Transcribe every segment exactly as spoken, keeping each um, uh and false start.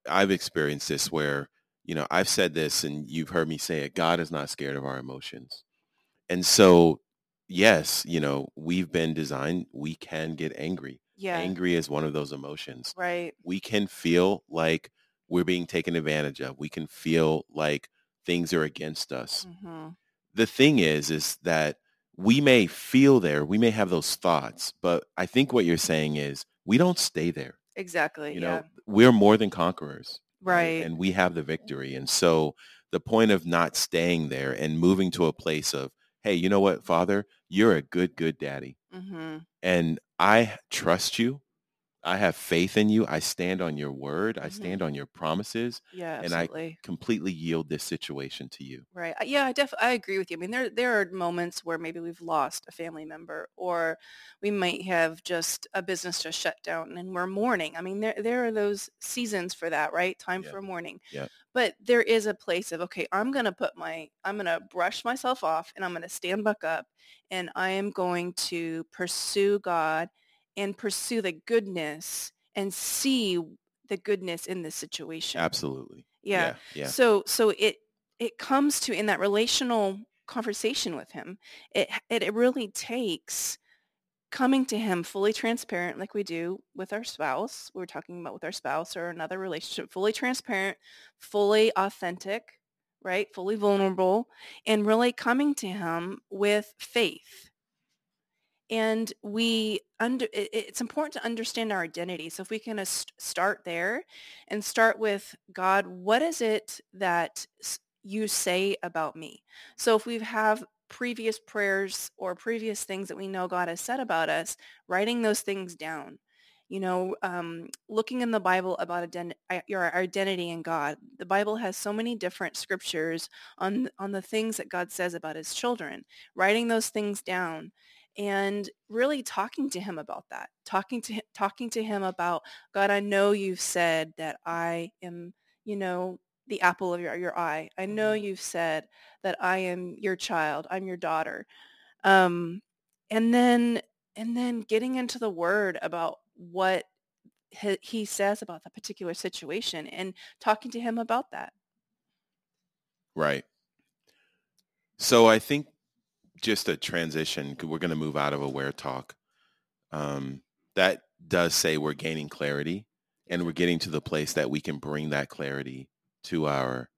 I've experienced this where, you know, I've said this and you've heard me say it. God is not scared of our emotions. And so, yes, you know, we've been designed, we can get angry. Yeah. Angry is one of those emotions. Right. We can feel like we're being taken advantage of. We can feel like things are against us. Mm-hmm. The thing is, is that we may feel there, we may have those thoughts, but I think what you're saying is we don't stay there. Exactly. You Yeah. know, we're more than conquerors, right? Right. And we have the victory. And so the point of not staying there and moving to a place of, hey, you know what, Father, you're a good, good daddy. Mm-hmm. And I trust you. I have faith in you. I stand on your word. I Mm-hmm. stand on your promises. Yeah, And I absolutely. completely yield this situation to you. Right. Uh, Yeah, I def I agree with you. I mean, there there are moments where maybe we've lost a family member, or we might have just a business just shut down and we're mourning. I mean, there there are those seasons for that, right? Time Yeah. for mourning. Yeah. But there is a place of, okay, I'm going to put my I'm going to brush myself off and I'm going to stand back up and I am going to pursue God and pursue the goodness and see the goodness in this situation. Absolutely. Yeah. Yeah. Yeah. So so it it comes to in that relational conversation with him, it it, it really takes coming to him fully transparent like we do with our spouse. We're talking about with our spouse or another relationship, fully transparent, fully authentic, right? Fully vulnerable, and really coming to him with faith. And we under it, it's important to understand our identity. So if we can uh, st- start there and start with God, what is it that s- you say about me? So if we have previous prayers or previous things that we know God has said about us, writing those things down. You know, um, looking in the Bible about ident- i- your identity in God. The Bible has so many different scriptures on on the things that God says about His children. Writing those things down and really talking to him about that, talking to him, talking to him about, God, I know you've said that I am, you know, the apple of your, your eye. I know Mhm. you've said that I am your child. I'm your daughter. Um, and then, and then getting into the word about what he, he says about that particular situation and talking to him about that. Right. So I think just a transition, 'cause we're going to move out of aware talk. Um, that does say we're gaining clarity and we're getting to the place that we can bring that clarity to our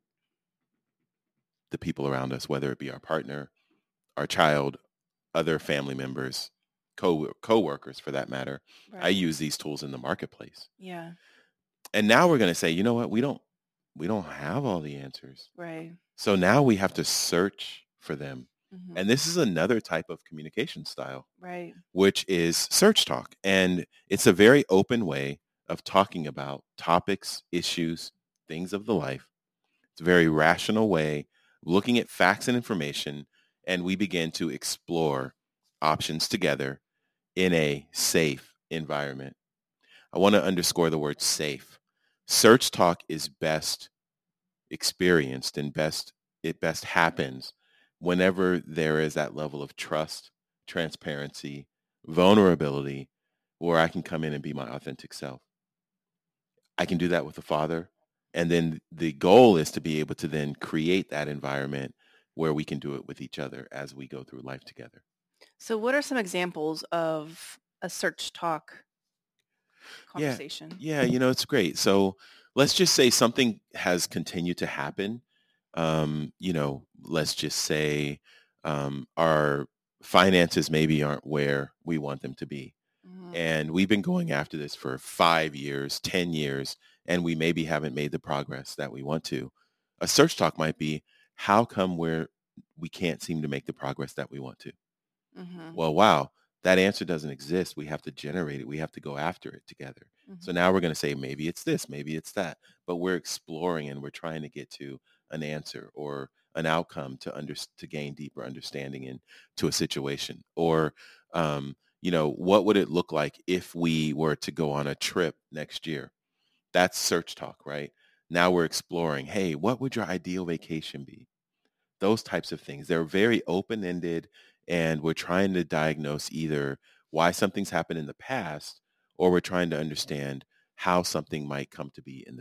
the people around us, whether it be our partner, our child, other family members, co co-workers for that matter. I Right. use these tools in the marketplace. Yeah. And now we're going to say, you know what? We don't we don't have all the answers. Right. So now we have to search for them. Hmm. And this is another type of communication style, Right. which is search talk. And it's a very open way of talking about topics, issues, things of the life. It's a very rational way, looking at facts and information, and we begin to explore options together in a safe environment. I want to underscore the word safe. Search talk is best experienced and best it best happens whenever there is that level of trust, transparency, vulnerability, where I can come in and be my authentic self. I can do that with the Father. And then the goal is to be able to then create that environment where we can do it with each other as we go through life together. So what are some examples of a search talk Yeah. conversation? Yeah. You know, it's great. So let's just say something has continued to happen. Um, you know, let's just say um, our finances maybe aren't where we want them to be. Mhm. And we've been going after this for five years, ten years, and we maybe haven't made the progress that we want to. A search talk might be, how come we're, we can't seem to make the progress that we want to? Mhm. Well, wow, that answer doesn't exist. We have to generate it. We have to go after it together. So Mhm. now we're going to say, maybe it's this, maybe it's that, but we're exploring and we're trying to get to an answer or an outcome to under, to gain deeper understanding into a situation. Or, um, you know, what would it look like if we were to go on a trip next year? That's search talk, right? Now we're exploring, hey, what would your ideal vacation be? Those types of things. They're very open-ended, and we're trying to diagnose either why something's happened in the past or we're trying to understand how something might come to be in the